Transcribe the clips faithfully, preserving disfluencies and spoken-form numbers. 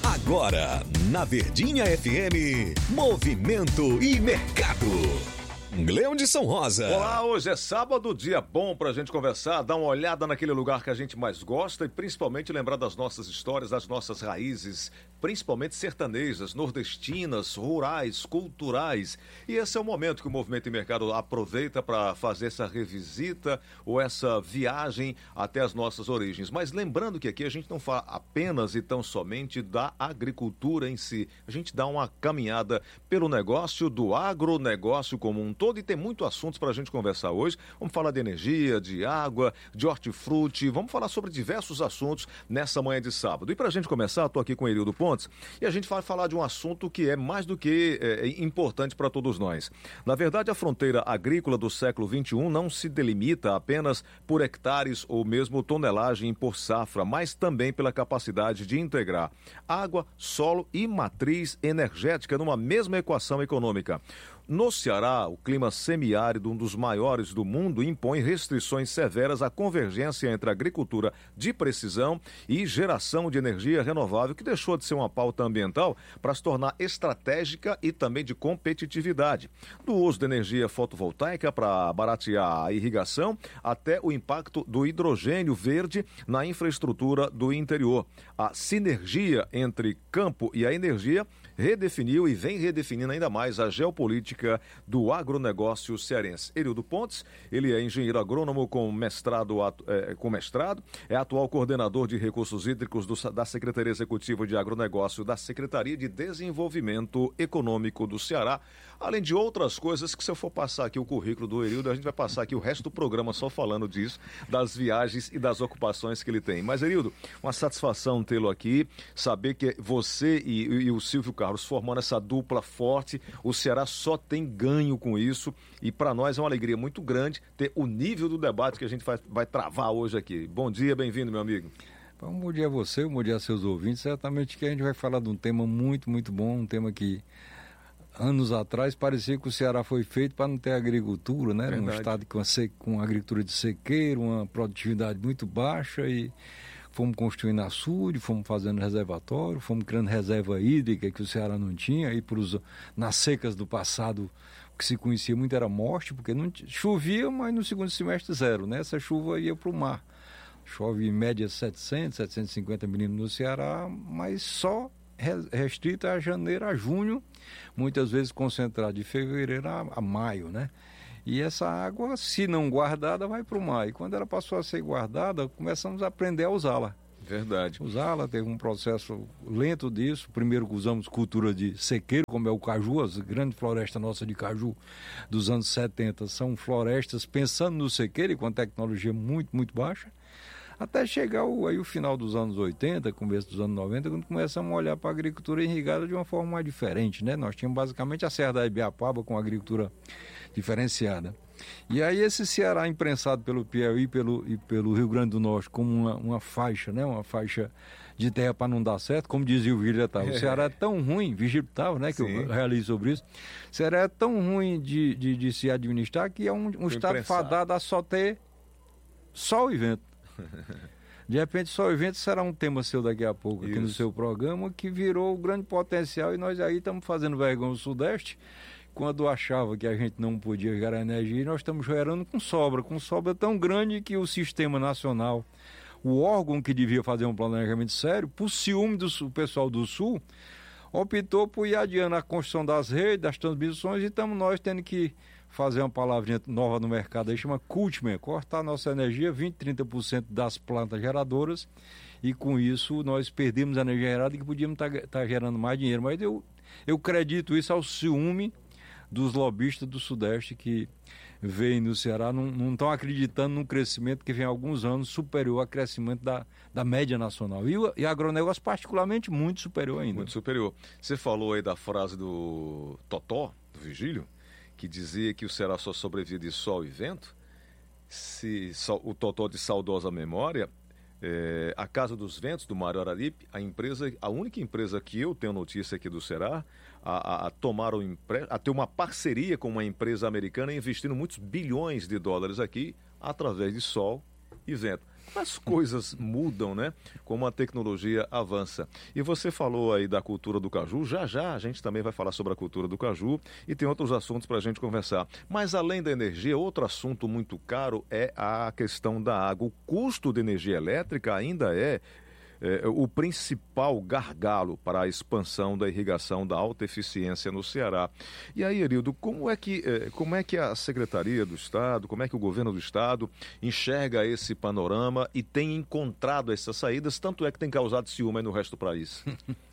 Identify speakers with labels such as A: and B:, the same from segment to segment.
A: Agora, na Verdinha F M, Movimento e Mercado. Gleondson Rosa.
B: Olá, hoje é sábado, dia bom pra gente conversar, dar uma olhada naquele lugar que a gente mais gosta e principalmente lembrar das nossas histórias, das nossas raízes, principalmente sertanejas, nordestinas, rurais, culturais. E esse é o momento que o Movimento e Mercado aproveita para fazer essa revisita ou essa viagem até as nossas origens. Mas lembrando que aqui a gente não fala apenas e tão somente da agricultura em si. A gente dá uma caminhada pelo negócio do agronegócio como um todo e tem muitos assuntos para a gente conversar hoje. Vamos falar de energia, de água, de hortifruti, vamos falar sobre diversos assuntos nessa manhã de sábado. E para a gente começar, estou aqui com o Erildo Pontes e a gente vai falar de um assunto que é mais do que é, importante para todos nós. Na verdade, a fronteira agrícola do século vinte e um não se delimita apenas por hectares ou mesmo tonelagem por safra, mas também pela capacidade de integrar água, solo e matriz energética numa mesma equação econômica. No Ceará, o clima semiárido, um dos maiores do mundo, impõe restrições severas à convergência entre agricultura de precisão e geração de energia renovável, que deixou de ser uma pauta ambiental para se tornar estratégica e também de competitividade. Do uso de energia fotovoltaica para baratear a irrigação, até o impacto do hidrogênio verde na infraestrutura do interior. A sinergia entre campo e a energia redefiniu e vem redefinindo ainda mais a geopolítica do agronegócio cearense. Erildo Pontes, ele é engenheiro agrônomo com mestrado, é, com mestrado, é atual coordenador de recursos hídricos do, da Secretaria Executiva de Agronegócio da Secretaria de Desenvolvimento Econômico do Ceará, além de outras coisas que, se eu for passar aqui o currículo do Erildo, a gente vai passar aqui o resto do programa só falando disso, das viagens e das ocupações que ele tem. Mas, Erildo, uma satisfação tê-lo aqui, saber que você e, e o Silvio Carlos formando essa dupla forte, o Ceará só tem ganho com isso e para nós é uma alegria muito grande ter o nível do debate que a gente vai, vai travar hoje aqui. Bom dia, bem-vindo, meu amigo.
C: Um bom dia a você, um bom dia a seus ouvintes. Certamente que a gente vai falar de um tema muito, muito bom, um tema que anos atrás parecia que o Ceará foi feito para não ter agricultura, né? Era um estado com, se... com agricultura de sequeiro, uma produtividade muito baixa e fomos construindo açude, fomos fazendo reservatório, fomos criando reserva hídrica que o Ceará não tinha, e pros, nas secas do passado o que se conhecia muito era morte, porque não chovia, mas no segundo semestre zero, né? Essa chuva ia para o mar. Chove em média setecentos, setecentos e cinquenta milímetros no Ceará, mas só restrita a janeiro a junho, muitas vezes concentrado de fevereiro a, a maio, né? E essa água, se não guardada, vai para o mar. E quando ela passou a ser guardada, começamos a aprender a usá-la.
B: Verdade.
C: Usá-la, teve um processo lento disso. Primeiro usamos cultura de sequeiro, como é o caju, as grandes florestas nossas de caju dos anos setenta são florestas pensando no sequeiro e com tecnologia muito, muito baixa. Até chegar o, aí, o final dos anos oitenta, começo dos anos noventa, quando começamos a olhar para a agricultura irrigada de uma forma mais diferente, né? Nós tínhamos basicamente a Serra da Ibiapaba com agricultura diferenciada. E aí esse Ceará imprensado pelo Piauí pelo, e pelo Rio Grande do Norte como uma, uma faixa, né? Uma faixa de terra para não dar certo, como dizia o Virgílio Tava. O Ceará é tão ruim, Virgílio Tava, né? Que Sim. eu realizo sobre isso. O Ceará é tão ruim de, de, de se administrar que é um, um estado imprensado. Fadado a só ter sol e vento. De repente, só o evento será um tema seu daqui a pouco, aqui Isso. no seu programa, que virou o grande potencial, e nós aí estamos fazendo vergonha no Sudeste, quando achava que a gente não podia gerar energia, e nós estamos gerando com sobra, com sobra tão grande que o Sistema Nacional, o órgão que devia fazer um planejamento sério, por ciúme do pessoal do Sul, optou por ir adiando a construção das redes, das transmissões, e estamos nós tendo que fazer uma palavrinha nova no mercado aí, chama Cultman, cortar nossa energia, vinte, trinta por cento das plantas geradoras, e com isso nós perdemos a energia gerada que podíamos estar tá, tá gerando mais dinheiro. Mas eu, eu acredito isso ao ciúme dos lobistas do Sudeste que veem no Ceará, não estão acreditando num crescimento que vem há alguns anos superior ao crescimento da, da média nacional. E o e agronegócio particularmente muito superior ainda.
B: Muito superior. Você falou aí da frase do Totó, do Vigílio, que dizia que o Ceará só sobrevive de sol e vento. Se o Totó de saudosa memória, é, a Casa dos Ventos, do Mário Araripe, a empresa, a única empresa que eu tenho notícia aqui do Ceará, a, a, a tomar o empre... a ter uma parceria com uma empresa americana investindo muitos bilhões de dólares aqui, através de sol e vento. As coisas mudam, né? Como a tecnologia avança. E você falou aí da cultura do caju. Já já a gente também vai falar sobre a cultura do caju e tem outros assuntos para a gente conversar. Mas além da energia, outro assunto muito caro é a questão da água. O custo de energia elétrica ainda é É, o principal gargalo para a expansão da irrigação da alta eficiência no Ceará. E aí, Erildo, como é que, eh, como é que a Secretaria do Estado, como é que o governo do Estado enxerga esse panorama e tem encontrado essas saídas, tanto é que tem causado ciúme no resto do país?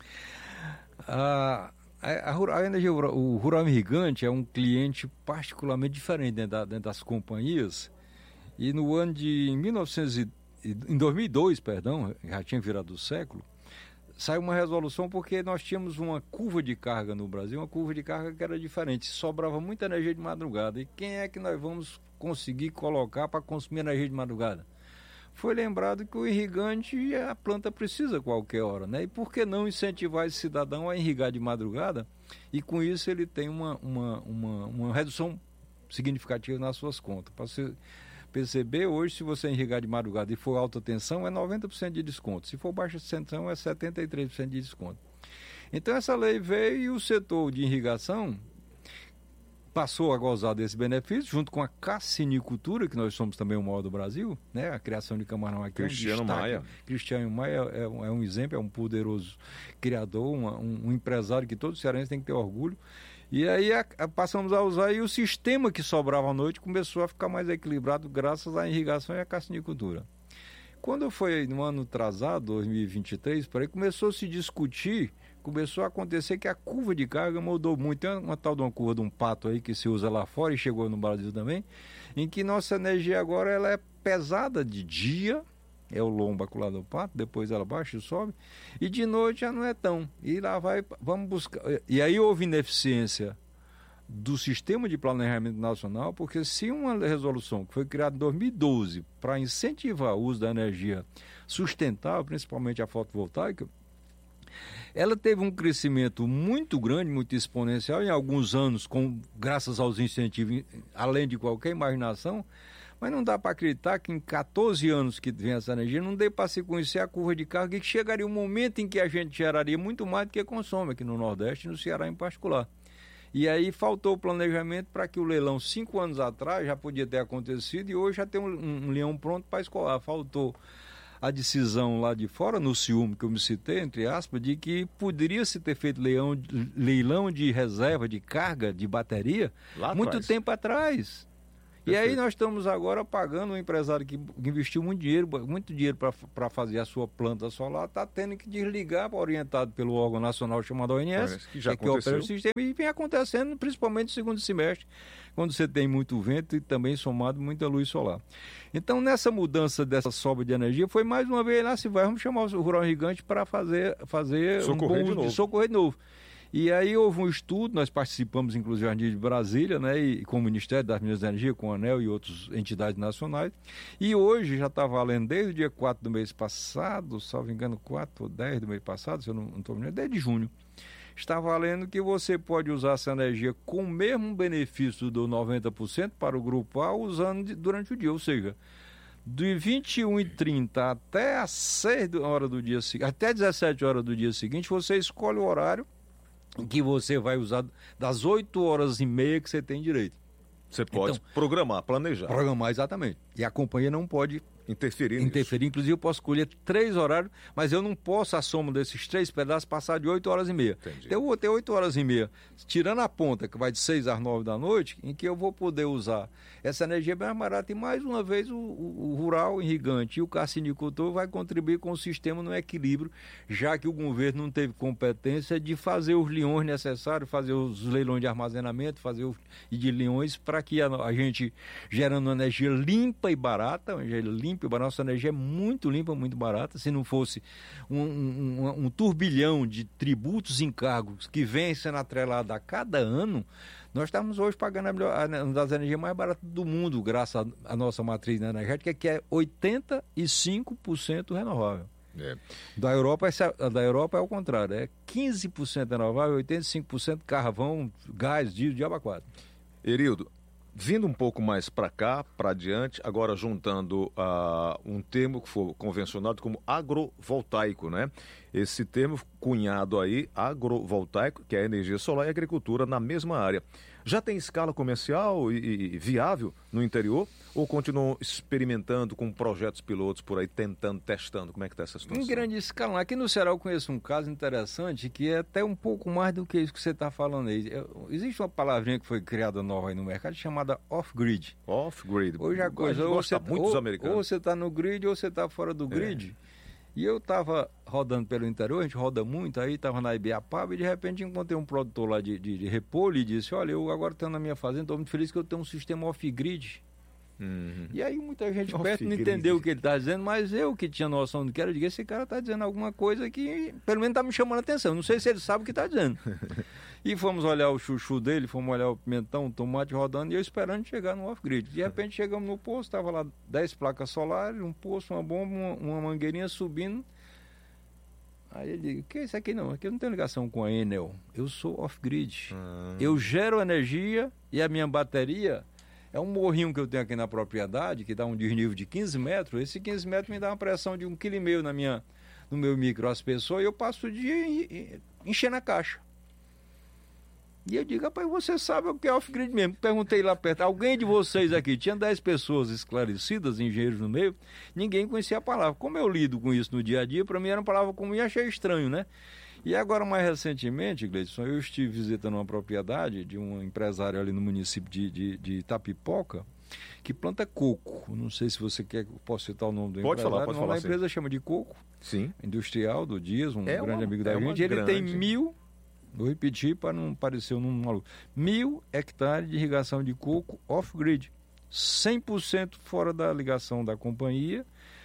C: a, a, a energia, o rural irrigante é um cliente particularmente diferente dentro, da, dentro das companhias, e no ano de mil e novecentos e em dois mil e dois, perdão, já tinha virado o século, saiu uma resolução porque nós tínhamos uma curva de carga no Brasil, uma curva de carga que era diferente, sobrava muita energia de madrugada. E quem é que nós vamos conseguir colocar para consumir energia de madrugada? Foi lembrado que o irrigante, a planta precisa a qualquer hora, né? E por que não incentivar esse cidadão a irrigar de madrugada? E com isso ele tem uma, uma, uma, uma redução significativa nas suas contas. Para você perceber, hoje, se você irrigar de madrugada e for alta tensão, é noventa por cento de desconto. Se for baixa tensão, é setenta e três por cento de desconto. Então, essa lei veio e o setor de irrigação passou a gozar desse benefício, junto com a cassinicultura, que nós somos também o maior do Brasil, né? A criação de camarão aqui.
B: Cristiano
C: é um destaque.
B: Maia. Cristiano
C: Maia é um, é um exemplo, é um poderoso criador, um, um empresário que todo cearense tem que ter orgulho. E aí a, a, passamos a usar e o sistema que sobrava à noite começou a ficar mais equilibrado graças à irrigação e à cassinicultura. Quando foi no ano atrasado, dois mil e vinte e três, por aí, começou a se discutir, começou a acontecer que a curva de carga mudou muito. Tem uma, uma tal de uma curva de um pato aí que se usa lá fora e chegou no Brasil também, em que nossa energia agora ela é pesada de dia, é o lombo acolá do pato, depois ela baixa e sobe, e de noite já não é tão. E lá vai, vamos buscar. E aí houve ineficiência do sistema de planejamento nacional, porque se uma resolução que foi criada em dois mil e doze para incentivar o uso da energia sustentável, principalmente a fotovoltaica, ela teve um crescimento muito grande, muito exponencial, em alguns anos, com, graças aos incentivos, além de qualquer imaginação. Mas não dá para acreditar que em quatorze anos que vem essa energia, não dê para se conhecer a curva de carga e que chegaria um momento em que a gente geraria muito mais do que consome aqui no Nordeste e no Ceará em particular. E aí faltou o planejamento para que o leilão, cinco anos atrás, já podia ter acontecido e hoje já tem um, um, um leão pronto para escolar. Faltou a decisão lá de fora, no ciúme que eu me citei, entre aspas, de que poderia se ter feito leilão, leilão de reserva de carga de bateria lá muito atrás. tempo atrás. E aí nós estamos agora pagando um empresário que investiu muito dinheiro, muito dinheiro para fazer a sua planta solar, está tendo que desligar, orientado pelo órgão nacional chamado O N S,
B: que já
C: que opera o sistema, e vem acontecendo principalmente no segundo semestre, quando você tem muito vento e também somado muita luz solar. Então, nessa mudança dessa sobra de energia, foi mais uma vez lá se vai, vamos chamar o rural irrigante para fazer, fazer
B: socorrer
C: um bom
B: de novo.
C: socorrer de novo. E aí houve um estudo, nós participamos inclusive de Brasília, né, e com o Ministério das Minas e Energia, com o ANEEL e outras entidades nacionais, e hoje já está valendo desde o dia quatro do mês passado, salvo engano, quatro ou dez do mês passado, se eu não estou me lembrando, desde junho, está valendo que você pode usar essa energia com o mesmo benefício do noventa por cento para o grupo A, usando de, durante o dia, ou seja, de vinte e uma e trinta até as seis horas do dia seguinte, até dezessete horas do dia seguinte, você escolhe o horário que você vai usar das oito horas e meia que você tem direito.
B: Você pode então, programar, planejar.
C: Programar, exatamente. E a companhia não pode
B: interferir
C: Interferir.
B: Nisso.
C: Inclusive, eu posso escolher três horários, mas eu não posso, a soma desses três pedaços, passar de oito horas e meia.
B: Entendi.
C: Então, eu vou ter oito horas e meia, tirando a ponta, que vai de seis às nove da noite, em que eu vou poder usar essa energia mais barata. E, mais uma vez, o, o, o rural irrigante e o cassinicultor vai contribuir com o sistema no equilíbrio, já que o governo não teve competência de fazer os leões necessários, fazer os leilões de armazenamento, fazer os de leões, para que a, a gente, gerando uma energia limpa e barata, uma energia limpa, a nossa energia é muito limpa, muito barata. Se não fosse um, um, um, um turbilhão de tributos e encargos que vem sendo atrelado a cada ano, nós estamos hoje pagando a melhor, a, uma das energias mais baratas do mundo, graças à nossa matriz energética, que é oitenta e cinco por cento renovável. É. Da Europa, da Europa é o contrário, é quinze por cento renovável, oitenta e cinco por cento carvão, gás, diesel, diabo quatro.
B: Erildo, Vindo um pouco mais para cá, para adiante, agora juntando uh, um termo que foi convencionado como agrovoltaico, né? Esse termo cunhado aí, agrovoltaico, que é energia solar e agricultura na mesma área. Já tem escala comercial e, e viável no interior? Ou continuam experimentando com projetos pilotos por aí, tentando, testando? Como é que está essa situação?
C: Em grande escala. Aqui no Ceará eu conheço um caso interessante que é até um pouco mais do que isso que você está falando aí. Existe uma palavrinha que foi criada nova aí no mercado chamada off-grid.
B: Off-grid.
C: Hoje a coisa, ou você,
B: muitos
C: ou,
B: americanos.
C: ou você está no grid ou você está fora do grid. É. E eu estava rodando pelo interior, a gente roda muito, aí estava na Ibiapaba e de repente encontrei um produtor lá de, de, de repolho e disse, olha, eu agora estou na minha fazenda, estou muito feliz que eu tenho um sistema off-grid. Uhum. E aí muita gente perto não entendeu o que ele está dizendo, mas eu que tinha noção do que era, eu digo, esse cara está dizendo alguma coisa que pelo menos está me chamando a atenção, não sei se ele sabe o que está dizendo. E fomos olhar o chuchu dele, fomos olhar o pimentão, o tomate rodando e eu esperando chegar no off-grid. De repente chegamos no posto, estava lá dez placas solares, um poço, uma bomba, uma, uma mangueirinha subindo. Aí ele diz, o que é isso aqui não? Aqui eu não tenho ligação com a Enel, eu sou off-grid. Ah. Eu gero energia e a minha bateria é um morrinho que eu tenho aqui na propriedade, que dá um desnível de quinze metros. Esse quinze metros me dá uma pressão de um vírgula cinco quilômetros na minha, no meu microaspersor e eu passo o dia enchendo a caixa. E eu digo, rapaz, você sabe o que é off-grid mesmo? Perguntei lá perto, alguém de vocês aqui, tinha dez pessoas esclarecidas, engenheiros no meio, ninguém conhecia a palavra. Como eu lido com isso no dia a dia, para mim era uma palavra comum e achei estranho, né? E agora, mais recentemente, Gleison, eu estive visitando uma propriedade de um empresário ali no município de, de, de Itapipoca, que planta coco. Não sei se você quer, posso citar o nome do
B: pode
C: empresário.
B: Falar, pode falar,
C: a empresa chama de Coco.
B: Sim.
C: Industrial do Dias, um
B: é
C: grande
B: uma,
C: amigo da
B: é
C: gente. Ele
B: grande...
C: tem mil, vou repetir para não parecer um número maluco, mil hectares de irrigação de coco off-grid. cem por cento fora da ligação da companhia.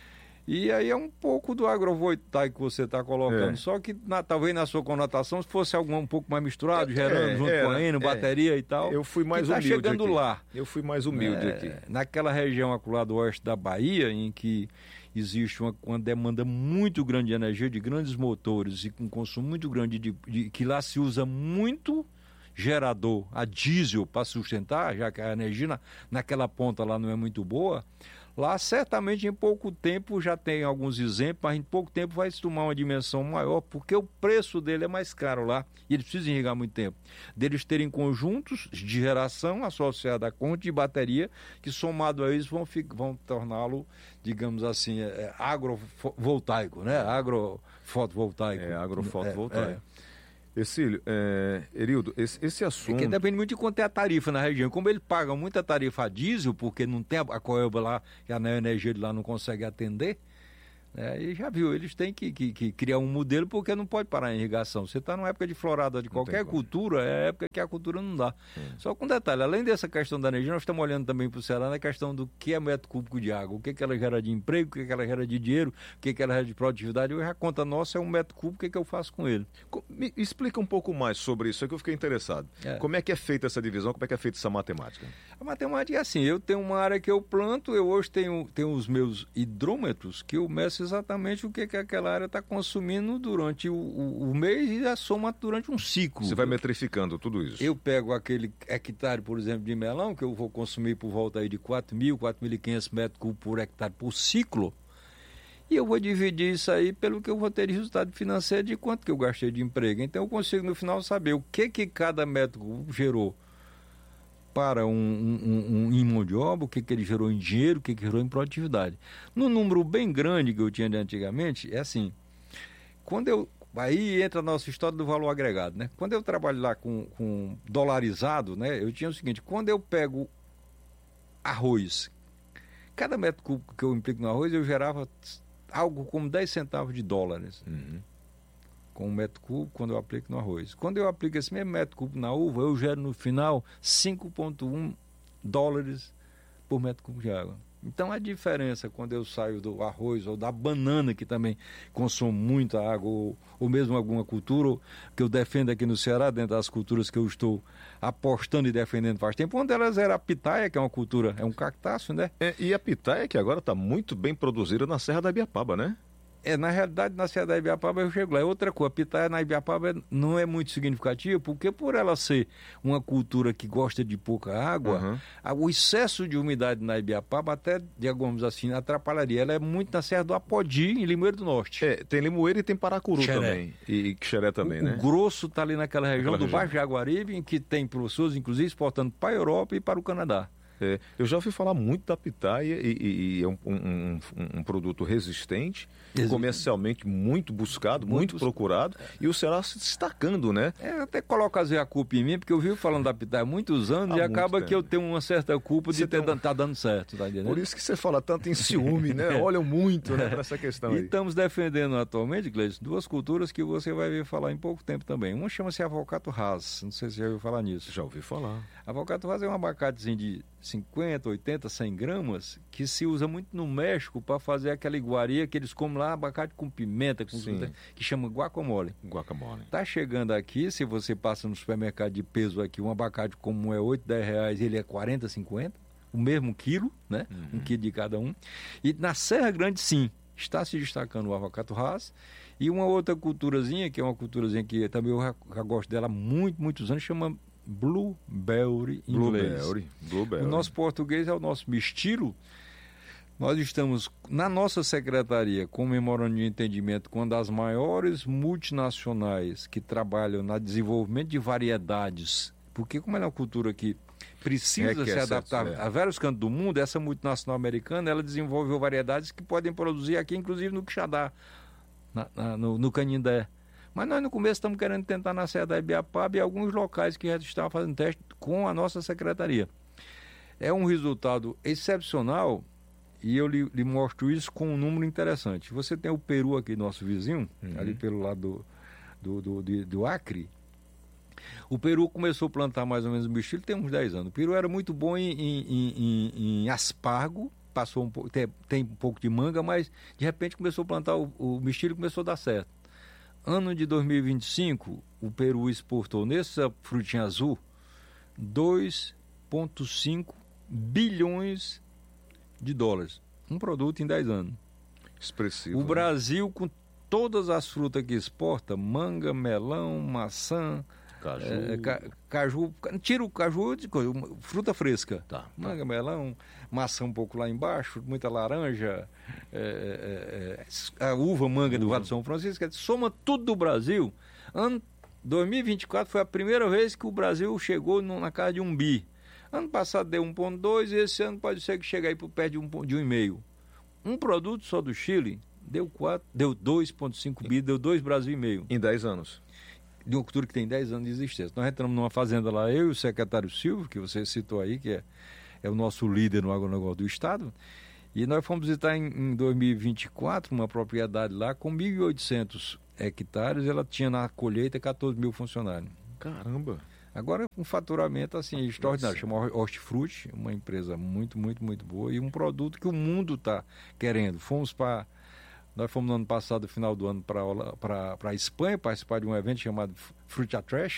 C: E aí é um pouco do agrovoltaico que você está colocando, é. Só que na, talvez na sua conotação, se fosse algum um pouco mais misturado, é, gerando é, junto é, com a Eno, é, bateria e tal.
B: Eu fui mais
C: tá
B: humilde
C: chegando
B: aqui.
C: lá.
B: Eu fui mais humilde
C: é,
B: aqui.
C: Naquela região acolá do oeste da Bahia, em que existe uma, uma demanda muito grande de energia, de grandes motores e com consumo muito grande, de, de, que lá se usa muito gerador a diesel para sustentar, já que a energia na, naquela ponta lá não é muito boa. Lá, certamente, em pouco tempo, já tem alguns exemplos, mas em pouco tempo vai se tomar uma dimensão maior, porque o preço dele é mais caro lá, e eles precisam irrigar muito tempo. Deles terem conjuntos de geração associada a conta de bateria, que somado a isso vão, vão torná-lo, digamos assim, é, agrovoltaico, né? Agrofotovoltaico.
B: É, agrofotovoltaico. É, é.
C: Exílio,
B: é, Erildo, esse, esse assunto...
C: É que depende muito de quanto é a tarifa na região. Como ele paga muita tarifa a diesel, porque não tem a, a coelba lá, que a energia de lá não consegue atender, né? E já viu, eles têm que, que, que criar um modelo, porque não pode parar a irrigação. Você está numa época de florada de qualquer cultura, é a época que a cultura não dá. Hum. Só com um detalhe, além dessa questão da energia, nós estamos olhando também para o Ceará na questão do que é metro cúbico de água, o que, que ela gera de emprego, o que, que ela gera de dinheiro, o que, que ela gera de produtividade. Hoje a conta nossa é um metro cúbico, o que, que eu faço com ele?
B: Me explica um pouco mais sobre isso, é que eu fiquei interessado. É. Como é que é feita essa divisão, como é que é feita essa matemática?
C: A matemática é assim, eu tenho uma área que eu planto, eu hoje tenho, tenho os meus hidrômetros, que eu meço exatamente o que, que aquela área está consumindo durante o, o, o mês e a soma durante um ciclo.
B: Você vai metrificando tudo isso?
C: Eu pego aquele hectare, por exemplo, de melão, que eu vou consumir por volta aí de quatro mil, quatro mil e quinhentos metros cúbicos por hectare por ciclo, e eu vou dividir isso aí pelo que eu vou ter de resultado financeiro de quanto que eu gastei de emprego. Então eu consigo no final saber o que, que cada metro cúbico gerou para um, um, um, em mão de obra, o que, que ele gerou em dinheiro, o que, que gerou em produtividade. No número bem grande que eu tinha de antigamente, é assim, quando eu, aí entra a nossa história do valor agregado, né? Quando eu trabalho lá com, com dolarizado, né, eu tinha o seguinte, quando eu pego arroz, cada metro cúbico que eu implico no arroz, eu gerava algo como dez centavos de dólares. Uhum. Com um metro cúbico quando eu aplico no arroz. Quando eu aplico esse mesmo metro cúbico na uva, eu gero no final cinco vírgula um dólares por metro cúbico de água. Então a diferença quando eu saio do arroz ou da banana, que também consome muita água, ou, ou mesmo alguma cultura que eu defendo aqui no Ceará, dentro das culturas que eu estou apostando e defendendo faz tempo, onde elas era a pitaia, que é uma cultura, é um cactáceo, né?
B: É, e a pitaia que agora está muito bem produzida na Serra da Ibiapaba, né?
C: É, na realidade, na Serra da Ibiapaba eu chego lá. É outra coisa, a pitaia na Ibiapaba não é muito significativa, porque por ela ser uma cultura que gosta de pouca água,
B: Uhum.
C: a- o excesso de umidade na Ibiapaba até, digamos assim, atrapalharia. Ela é muito na Serra do Apodi, em Limoeiro do Norte.
B: É, tem Limoeiro e tem Paracuru
C: Xeré.
B: também. E, e Xeré também,
C: o,
B: né?
C: o grosso está ali naquela região
B: Naquela
C: do
B: região.
C: Baixo Jaguaribe, em que tem professores, inclusive, exportando para a Europa e para o Canadá.
B: É, eu já ouvi falar muito da pitaia e, e- e é um, um- um- um produto resistente,
C: Existe.
B: comercialmente muito buscado, muito,
C: Muito bus-
B: procurado, e o Ceará se destacando, né?
C: É, eu até coloco às vezes a culpa em mim, porque eu vivo falando da pitaia há muitos anos
B: Há
C: e
B: muito
C: acaba
B: tempo.
C: que eu tenho uma certa culpa de
B: Você
C: ter
B: tem um-
C: dan- tá dando certo, tá entendendo?
B: Por isso que você fala tanto em ciúme, né? Olham muito, né, para essa questão
C: E
B: aí.
C: estamos defendendo atualmente, Gleison, duas culturas que você vai ver falar em pouco tempo também. Uma chama-se Avocato Hass, não sei se você já ouviu falar nisso.
B: Já ouvi falar.
C: Avocato Hass é um abacatezinho de cinquenta, oitenta, cem gramas que se usa muito no México para fazer aquela iguaria que eles comem lá, abacate com pimenta, com
B: Sim.
C: tudo, que chama guacamole.
B: Guacamole.
C: Tá chegando aqui, se você passa no supermercado de peso aqui, um abacate comum é oito, dez reais, ele é quarenta, cinquenta, o mesmo quilo, né?
B: Uhum.
C: Um quilo de cada um. E na Serra Grande, sim, está se destacando o avocato Hass. E uma outra culturazinha, que é uma culturazinha que também eu já, já gosto dela há muito, muitos anos, chama Blueberry em inglês.
B: Blueberry. Blueberry.
C: O nosso português é o nosso mistilo. Nós estamos, na nossa secretaria, com memorando de entendimento com uma das maiores multinacionais que trabalham no desenvolvimento de variedades. Porque como ela é uma cultura que precisa
B: Requer
C: se adaptar
B: certo, é.
C: a vários cantos do mundo, essa multinacional americana, ela desenvolveu variedades que podem produzir aqui, inclusive no Quixadá, na, na, no, no Canindé. Mas nós no começo estamos querendo tentar na Serra da Ibiapaba e alguns locais que já estavam fazendo teste com a nossa secretaria. É um resultado excepcional e eu lhe, lhe mostro isso com um número interessante. Você tem o Peru aqui, nosso vizinho,
B: Uhum.
C: ali pelo lado do, do, do, de- do Acre. O Peru começou a plantar mais ou menos o mistilo tem uns dez anos. O Peru era muito bom em, em, em, em- em aspargo, passou um pouco, tem, tem um pouco de manga, mas de repente começou a plantar o, o mistilo e começou a dar certo. Ano de dois mil e vinte e cinco, o Peru exportou nessa frutinha azul dois vírgula cinco bilhões de dólares. Um produto em dez anos.
B: Expressivo.
C: O
B: né?
C: Brasil, com todas as frutas que exporta, manga, melão, maçã,
B: Caju.
C: é, ca- caju, tira o caju de coisa, uma- fruta fresca.
B: Tá, tá.
C: Manga, melão, maçã um pouco lá embaixo, muita laranja, é, é, é, a uva manga do
B: Uva.
C: Vale do São Francisco, quer dizer, soma tudo do Brasil. Ano dois mil e vinte e quatro foi a primeira vez que o Brasil chegou no- na casa de um bi. Ano passado deu um vírgula dois e esse ano pode ser que chegue aí por perto de um, pon- de um vírgula cinco. Um produto só do Chile deu, quatro, deu dois vírgula cinco bi, deu dois Brasil e meio.
B: Em dez anos.
C: De uma cultura que tem dez anos de existência. Nós entramos numa fazenda lá, eu e o secretário Silvio, que você citou aí, que é, é o nosso líder no agronegócio do Estado, e nós fomos visitar em, em dois mil e vinte e quatro uma propriedade lá com mil e oitocentos hectares, ela tinha na colheita quatorze mil funcionários.
B: Caramba.
C: Agora um faturamento assim extraordinário, chama Hortifruti, uma empresa muito, muito, muito boa e um produto que o mundo está querendo. Fomos para Nós fomos no ano passado, no final do ano, para a Espanha, participar de um evento chamado Fruit Attraction,